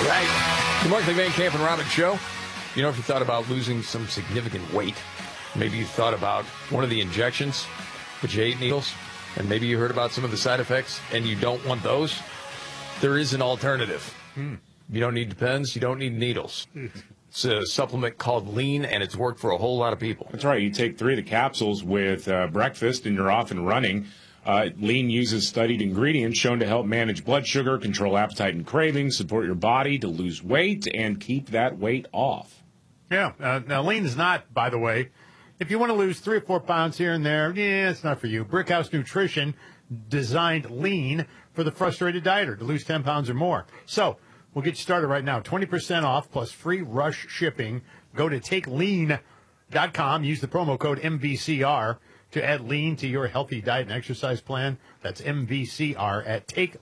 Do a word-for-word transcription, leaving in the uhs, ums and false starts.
Right. The Markley Van Camp and Robbins Show. You know, if you thought about losing some significant weight, maybe you thought about one of the injections, but you ate needles, and maybe you heard about some of the side effects, and you don't want those, there is an alternative. Hmm. You don't need Depends. You don't need needles. It's a supplement called Lean, and it's worked for a whole lot of people. That's right. You take three of the capsules with uh, breakfast, and you're off and running. Uh, Lean uses studied ingredients shown to help manage blood sugar, control appetite and cravings, support your body to lose weight, and keep that weight off. Yeah. Uh, now, Lean is not, by the way, if you want to lose three or four pounds here and there, yeah, it's not for you. Brickhouse Nutrition designed Lean for the frustrated dieter to lose ten pounds or more. So we'll get you started right now. twenty percent off plus free rush shipping. Go to take lean dot com. Use the promo code M V C R to add Lean to your healthy diet and exercise plan. That's M V C R at take